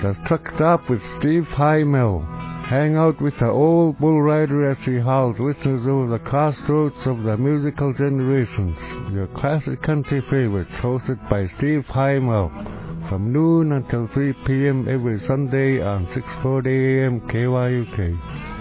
The Truck Stop with Steve Highmill. Hang out with the old bull rider as he hauls listeners over the crossroads of the musical generations. Your classic country favorites, hosted by Steve Highmill, from noon until 3 p.m. every Sunday on 640 AM KYUK.